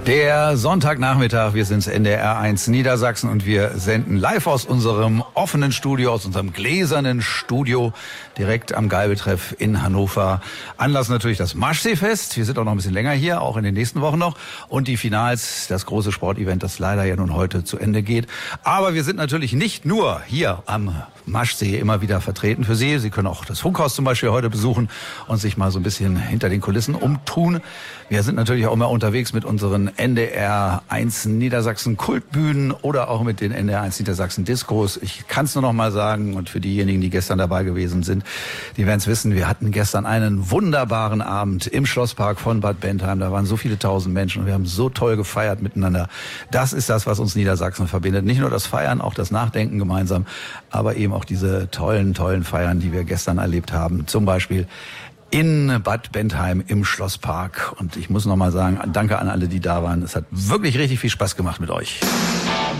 Der Sonntagnachmittag, wir sind's NDR 1 Niedersachsen und wir senden live aus unserem offenen Studio, aus unserem gläsernen Studio direkt am Galbetreff in Hannover. Anlass natürlich das Maschseefest. Wir sind auch noch ein bisschen länger hier, auch in den nächsten Wochen noch. Und die Finals, das große Sportevent, das leider ja nun heute zu Ende geht. Aber wir sind natürlich nicht nur hier am Maschsee immer wieder vertreten für Sie. Sie können auch das Funkhaus zum Beispiel heute besuchen und sich mal so ein bisschen hinter den Kulissen umtun. Wir sind natürlich auch immer unterwegs mit unseren NDR 1 Niedersachsen Kultbühnen oder auch mit den NDR 1 Niedersachsen Diskos. Ich kann es nur noch mal sagen, und für diejenigen, die gestern dabei gewesen sind, die werden es wissen, wir hatten gestern einen wunderbaren Abend im Schlosspark von Bad Bentheim. Da waren so viele tausend Menschen und wir haben so toll gefeiert miteinander. Das ist das, was uns Niedersachsen verbindet. Nicht nur das Feiern, auch das Nachdenken gemeinsam, aber eben auch diese tollen Feiern, die wir gestern erlebt haben. Zum Beispiel in Bad Bentheim im Schlosspark. Und ich muss noch mal sagen, danke an alle, die da waren. Es hat wirklich richtig viel Spaß gemacht mit euch.